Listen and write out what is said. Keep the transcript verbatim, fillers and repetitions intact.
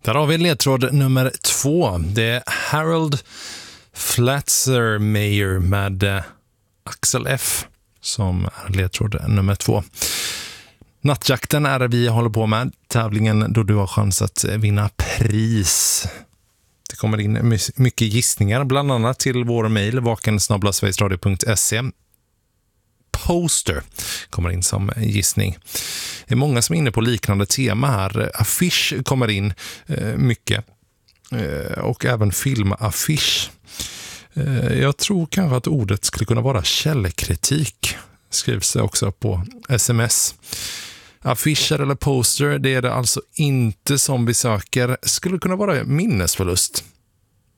Där har vi ledtråd nummer två. Det är Harold Flatzer med eh, Axel F som är ledtråd nummer två. Nattjakten är det vi håller på med. Tävlingen då du har chans att vinna pris. Det kommer in mycket gissningar, bland annat till vår mejl vaken snabel-a sverigesradio punkt se. Poster kommer in som gissning. Det är många som är inne på liknande tema här. Affisch kommer in eh, mycket. Eh, och även filmaffisch. Eh, jag tror kanske att ordet skulle kunna vara källkritik. Skrivs det också på sms. Affischer eller poster, det är det alltså inte som vi söker. Skulle kunna vara minnesförlust.